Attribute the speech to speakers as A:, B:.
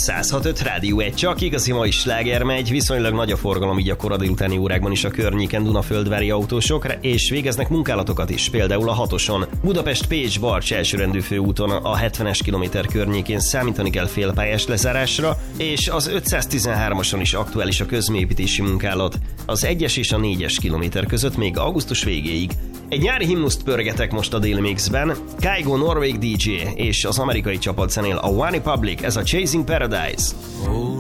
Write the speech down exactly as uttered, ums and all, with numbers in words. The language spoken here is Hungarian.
A: száz hat öt Rádió egy, csak igazi mai sláger megy, viszonylag nagy a forgalom így a kora délutáni órákban is a környéken Dunaföldvári autósok, és végeznek munkálatokat is, például a hatoson. Budapest-Pécs-Barcs elsőrendű főúton a hetvenes kilométer környékén számítani kell félpályás lezárásra, és az ötszáztizenhármason is aktuális a közműépítési munkálat. Az egyes és a négyes kilométer között még augusztus végéig. Egy nyári himnuszt pörgetek most a Daily Mixben. Kygo Norvég dé dzsé és az amerikai csapat zenél a One Republic, ez a Chasing Paradise.